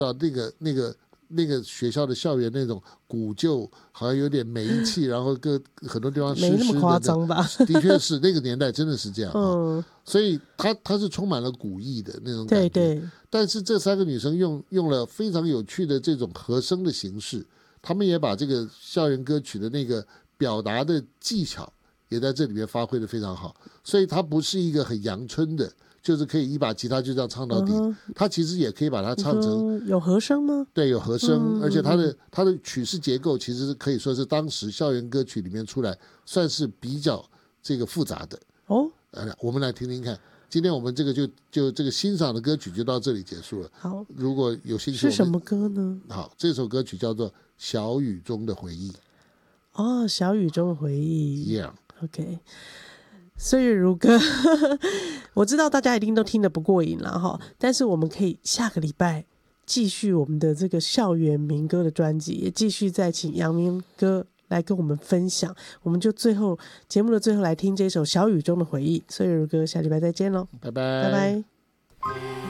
那个学校的校园那种古旧，好像有点霉气，然后很多地方湿湿的， 没那么夸张吧？ 的确是那个年代真的是这样所以它是充满了古意的那种感觉。 对， 但是这3个女生用了非常有趣的这种和声的形式，她们也把这个校园歌曲的那个表达的技巧也在这里面发挥的非常好，所以它不是一个很阳春的。就是可以一把吉他就这样唱到底，它其实也可以把它唱成有和声吗？ 对，有和声，而且它的曲式结构其实可以说是当时校园歌曲里面出来算是比较这个复杂的我们来听听看。今天我们这个就这个欣赏的歌曲就到这里结束了。 好， 如果有兴趣， 是什么歌呢？ 好，这首歌曲叫做《小雨中的回忆》。 小雨中的回忆。 Yeah。 OK。岁月如歌我知道大家一定都听得不过瘾了但是我们可以下个礼拜继续我们的这个校园民歌的专辑，也继续再请杨明哥来跟我们分享。我们就节目的最后来听这首《小雨中的回忆》。岁月如歌，下礼拜再见咯， 拜拜拜拜。